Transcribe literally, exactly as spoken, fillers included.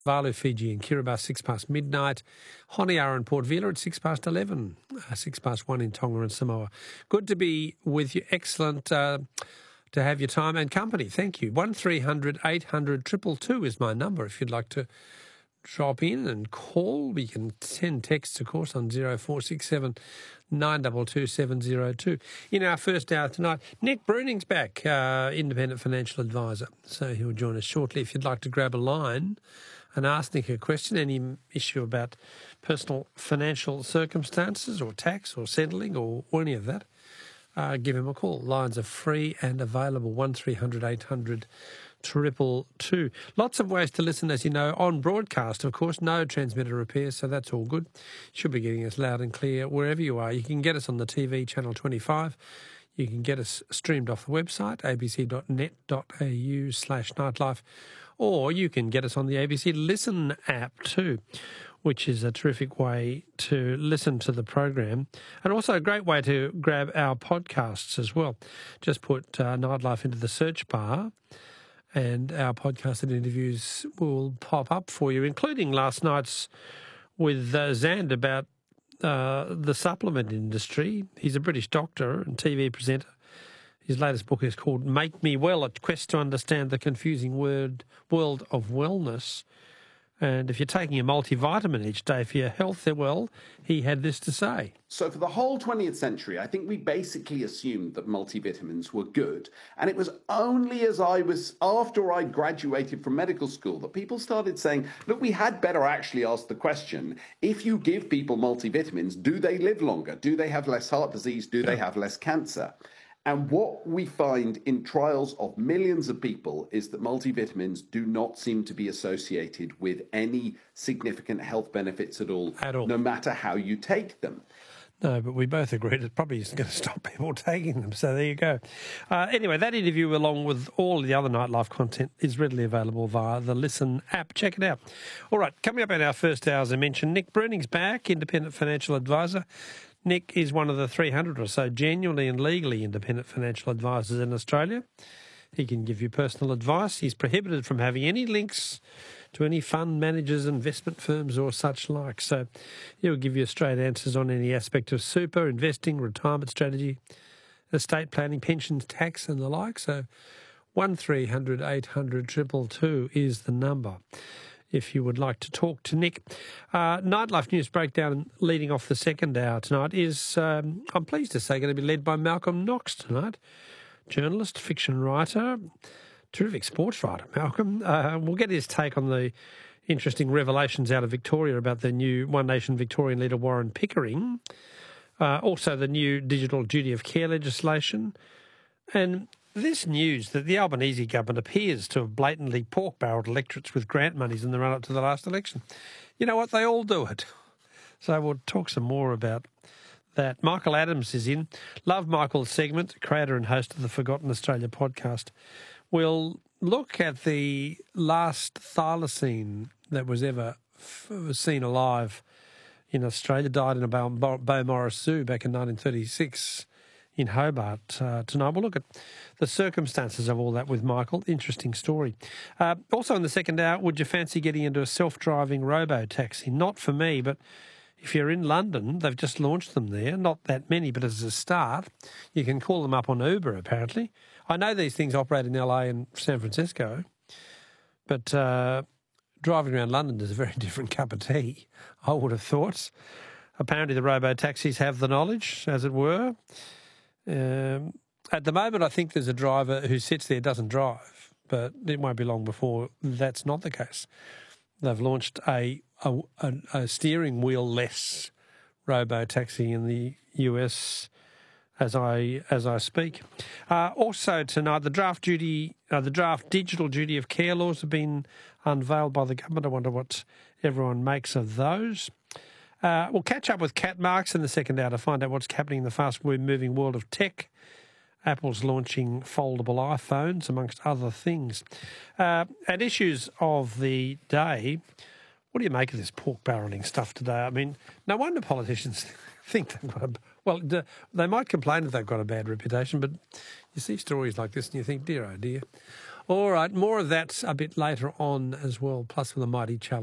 Valu, Fiji and Kiribati, six past midnight. Honiara and Port Vila at six past eleven. Uh, six past one in Tonga and Samoa. Good to be with you. Excellent uh, to have your time and company. Thank you. one three hundred eight hundred two two two is my number if you'd like to drop in and call. We can send texts, of course, on zero four six seven nine two two seven zero two. In our first hour tonight, Nick Bruning's back, uh, independent financial advisor. So he'll join us shortly. If you'd like to grab a line and ask Nick a question, any issue about personal financial circumstances or tax or settling or, or any of that, uh, give him a call. Lines are free and available, one three hundred eight hundred triple two. Lots of ways to listen, as you know, on broadcast, of course. No transmitter repairs, so that's all good. Should be getting us loud and clear wherever you are. You can get us on the T V, Channel twenty-five. You can get us streamed off the website, abc.net.au slash nightlife, or you can get us on the A B C Listen app too, which is a terrific way to listen to the program, and also a great way to grab our podcasts as well. Just put uh, Nightlife into the search bar, and our podcasted interviews will pop up for you, including last night's with uh, Zand about uh, the supplement industry. He's a British doctor and T V presenter. His latest book is called Make Me Well, A Quest to Understand the Confusing Word, World of Wellness. And if you're taking a multivitamin each day for your health, well, he had this to say. So for the whole twentieth century, I think we basically assumed that multivitamins were good. And it was only as I was, after I graduated from medical school, that people started saying, look, we had better actually ask the question, if you give people multivitamins, do they live longer? Do they have less heart disease? Do they have less cancer? And what we find in trials of millions of people is that multivitamins do not seem to be associated with any significant health benefits at all, at all, no matter how you take them. No, but we both agreed it probably isn't going to stop people taking them. So there you go. Uh, anyway, that interview, along with all the other Nightlife content, is readily available via the Listen app. Check it out. All right, coming up in our first hour, as I mentioned, Nick Bruning's back, independent financial advisor. Nick is one of the three hundred or so genuinely and legally independent financial advisors in Australia. He can give you personal advice. He's prohibited from having any links to any fund managers, investment firms or such like. So he'll give you straight answers on any aspect of super, investing, retirement strategy, estate planning, pensions, tax and the like. So one three hundred eight hundred two two two is the number if you would like to talk to Nick. Uh, Nightlife News Breakdown leading off the second hour tonight is, um, I'm pleased to say, going to be led by Malcolm Knox tonight. Journalist, fiction writer, terrific sports writer, Malcolm. Uh, we'll get his take on the interesting revelations out of Victoria about the new One Nation Victorian leader Warren Pickering, uh, also the new digital duty of care legislation, and this news that the Albanese government appears to have blatantly pork-barrelled electorates with grant monies in the run-up to the last election. You know what? They all do it. So we'll talk some more about that. Michael Adams is in. Love Michael's segment, creator and host of the Forgotten Australia podcast. We'll look at the last thylacine that was ever f- seen alive in Australia. Died in a Beaumaris Zoo back in nineteen thirty-six in Hobart. Uh, tonight we'll look at the circumstances of all that with Michael. Interesting story. Uh, also in the second hour, would you fancy getting into a self-driving robo-taxi? Not for me, but if you're in London, they've just launched them there. Not that many, but as a start, you can call them up on Uber, apparently. I know these things operate in L A and San Francisco, but uh, driving around London is a very different cup of tea, I would have thought. Apparently the robo-taxis have the knowledge, as it were. Um, at the moment, I think there's a driver who sits there, doesn't drive, but it won't be long before that's not the case. They've launched a a, a, a steering wheel-less robo-taxi in the U S as I as I speak. Uh, also tonight, the draft duty, uh, the draft digital duty of care laws have been unveiled by the government. I wonder what everyone makes of those. Uh, we'll catch up with Kat Marks in the second hour to find out what's happening in the fast-moving world of tech. Apple's launching foldable iPhones, amongst other things. Uh, and issues of the day, what do you make of this pork-barrelling stuff today? I mean, no wonder politicians think they've got a... Well, they might complain that they've got a bad reputation, but you see stories like this and you think, dear, oh dear. All right, more of that a bit later on as well, plus with a mighty challenge.